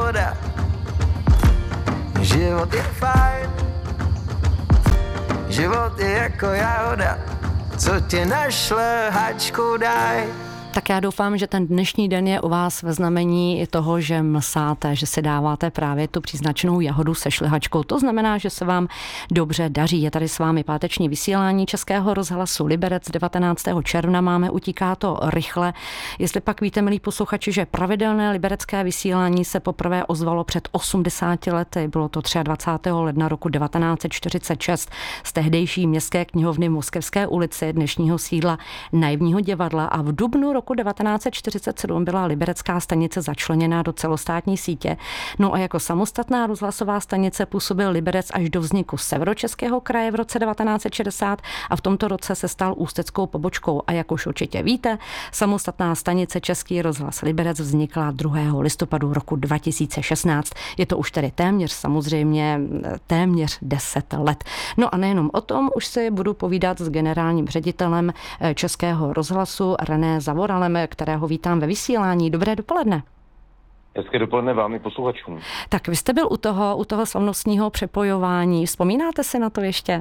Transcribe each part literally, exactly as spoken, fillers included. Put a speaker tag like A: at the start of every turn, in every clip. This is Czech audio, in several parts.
A: jahoda. Život je fajn, život je jako jahoda, co tě našle, hačku daj.
B: Tak já doufám, že ten dnešní den je u vás ve znamení i toho, že mlsáte, že si dáváte právě tu příznačnou jahodu se šlehačkou. To znamená, že se vám dobře daří. Je tady s vámi páteční vysílání Českého rozhlasu Liberec devatenáctého června. Máme, utíká to rychle. Jestli pak víte, milí posluchači, že pravidelné liberecké vysílání se poprvé ozvalo před osmdesáti lety. Bylo to dvacátého třetího ledna roku devatenáct set čtyřicet šest z tehdejší městské knihovny v Moskevské ulici, dnešního sídla Naivního divadla, a v dubnu roku devatenáct set čtyřicet sedm byla liberecká stanice začleněná do celostátní sítě. No a jako samostatná rozhlasová stanice působil Liberec až do vzniku Severočeského kraje v roce devatenáct set šedesát a v tomto roce se stal ústeckou pobočkou. A jak už určitě víte, samostatná stanice Český rozhlas Liberec vznikla druhého listopadu roku dva tisíce šestnáct. Je to už tedy téměř samozřejmě téměř deset let. No a nejenom o tom, už si budu povídat s generálním ředitelem Českého rozhlasu René Zavoralem, kterého vítám ve vysílání. Dobré dopoledne.
C: Hezké dopoledne vám i posluchačům.
B: Tak vy jste byl u toho, u toho slavnostního přepojování. Vzpomínáte si na to ještě?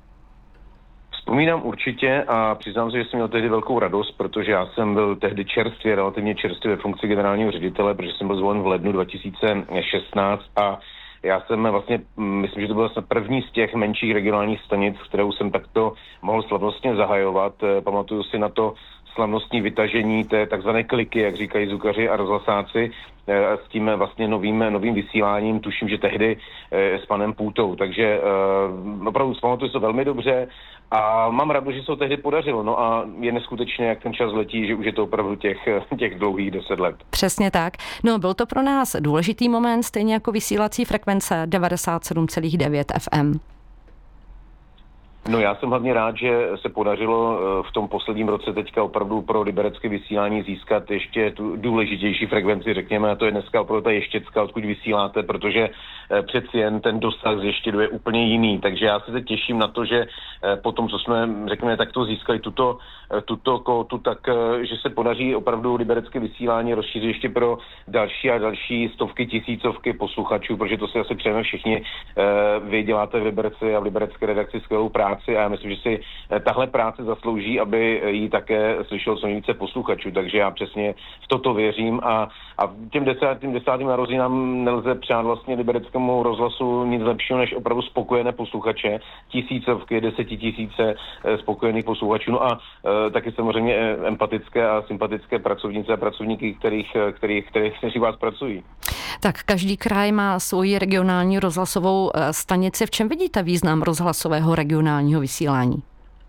C: Vzpomínám určitě a přiznám se, že jsem měl tehdy velkou radost, protože já jsem byl tehdy čerstvě, relativně čerstvě ve funkci generálního ředitele, protože jsem byl zvolen v lednu dva tisíce šestnáct a já jsem vlastně, myslím, že to byla první z těch menších regionálních stanic, kterou jsem takto mohl slavnostně zahajovat. Pamatuju si na to slavnostní vytažení té takzvané kliky, jak říkají zvukaři a rozhlasáci, s tím vlastně novým, novým vysíláním, tuším, že tehdy s panem Půtou. Takže opravdu pamatuju to velmi dobře a mám radost, že se to tehdy podařilo. No a je neskutečně, jak ten čas letí, že už je to opravdu těch, těch dlouhých deset let.
B: Přesně tak. No, byl to pro nás důležitý moment, stejně jako vysílací frekvence devadesát sedm celá devět F M.
C: No já jsem hlavně rád, že se podařilo v tom posledním roce teďka opravdu pro liberecké vysílání získat ještě tu důležitější frekvenci, řekněme, a to je dneska opravdu ta Ještěcka, odkud vysíláte, protože přeci jen ten dosah z Ještědu je úplně jiný, takže já se teď těším na to, že po tom, co jsme, řekněme, takto získali tuto, tuto kótu, tak že se podaří opravdu liberecké vysílání rozšířit ještě pro další a další stovky, tisícovky posluchačů, protože to si asi přejeme všichni. Vy děláte v Liberci a v liberecké redakci skvělou práci a já myslím, že si tahle práce zaslouží, aby ji také slyšelo co nejvíce posluchačů, takže já přesně v toto věřím a, a těm desátým, desátým narozeninám nelze přát vlastně libereckému rozhlasu nic lepšího než opravdu spokojené posluchače, tisícovky, desetitisíce spokojených posluchačů, no a e, taky samozřejmě empatické a sympatické pracovnice a pracovníky, kterých, kterých, kterých, kteří vás pracují.
B: Tak každý kraj má svoji regionální rozhlasovou stanici. V čem vidíte význam rozhlasového regionálního vysílání?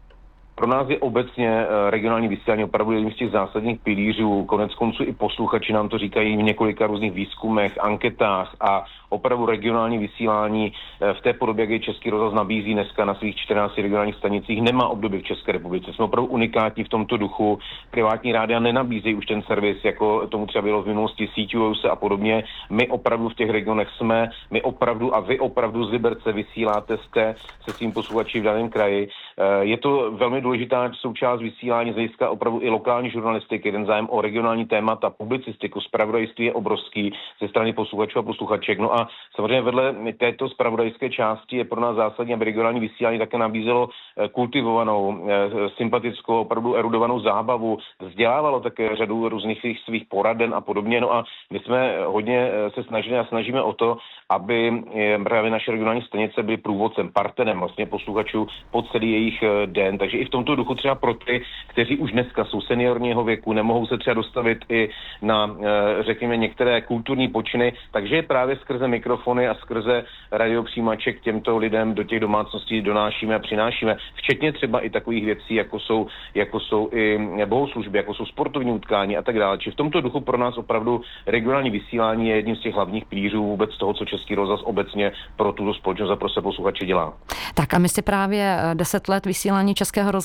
C: Pro nás je obecně regionální vysílání opravdu jedním z těch zásadních pilířů. Konec konců i posluchači nám to říkají v několika různých výzkumech, anketách a opravdu regionální vysílání v té podobě, jak je Český rozhlas nabízí dneska na svých čtrnácti regionálních stanicích, nemá obdoby v České republice. Jsme opravdu unikátní v tomto duchu. Privátní rádia nenabízejí už ten servis, jako tomu třeba bylo v minulosti, síťujou se a podobně. My opravdu v těch regionech jsme, my opravdu a vy opravdu z Liberce vysíláte, jste se svým posluchači v daném kraji. Je to velmi důležitá součást vysílání z hlediska opravdu i lokální žurnalistiky. Ten zájem o regionální témata, publicistiku, zpravodajství je obrovský ze strany posluchačů a posluchaček. No a samozřejmě vedle této zpravodajské části je pro nás zásadní, aby regionální vysílání také nabízelo kultivovanou, sympatickou, opravdu erudovanou zábavu, vzdělávalo také řadu různých svých poraden a podobně. No a my jsme hodně se snažili a snažíme o to, aby právě naše regionální stanice byly průvodcem, partnerem vlastně posluchačů po celý jejich den. Takže i v tomto duchu třeba pro ty, kteří už dneska jsou seniorního věku, nemohou se třeba dostavit i na, řekněme, některé kulturní počiny, takže právě skrze mikrofony a skrze radiopřijímače k těmto lidem do těch domácností donášíme a přinášíme, včetně třeba i takových věcí, jako jsou, jako jsou i bohoslužby, jako jsou sportovní utkání a tak dále. Či v tomto duchu pro nás opravdu regionální vysílání je jedním z těch hlavních pilířů vůbec toho, co Český rozhlas obecně pro tuto společnost a pro se posluchače dělá.
B: Tak a my si právě deset let vysílání Českého rozhlasu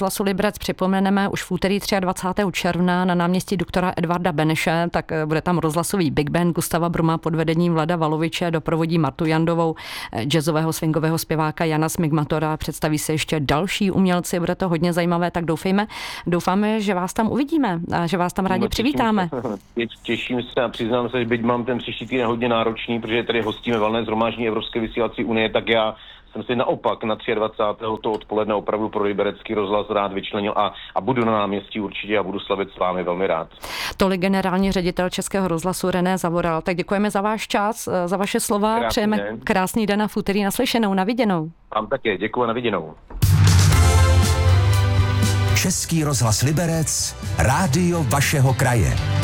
B: rozhlasu Liberec připomeneme už v úterý dvacátého třetího června na náměstí doktora Edvarda Beneše, tak bude tam rozhlasový Big Band Gustava Bruma pod vedením Vlada Valoviče, doprovodí Martu Jandovou, jazzového swingového zpěváka Jana Smigmatora, představí se ještě další umělci, bude to hodně zajímavé, tak doufejme, doufáme, že vás tam uvidíme a že vás tam rádi no, přivítáme.
C: Těším se a přiznám se, že byť mám ten příští týden hodně náročný, protože tady hostíme valné shromáždění Evropské vysílací unie, tak já jsem si naopak na dvacátého třetího to odpoledne opravdu pro liberecký rozhlas rád vyčlenil a, a budu na náměstí určitě a budu slavit s vámi velmi rád.
B: Tolik generální ředitel Českého rozhlasu René Zavoral. Tak děkujeme za váš čas, za vaše slova.
C: Krásný
B: Přejeme
C: den.
B: Krásný den a v úterý naslyšenou, na viděnou.
C: Vám také, děkuji, na viděnou.
D: Český rozhlas Liberec, rádio vašeho kraje.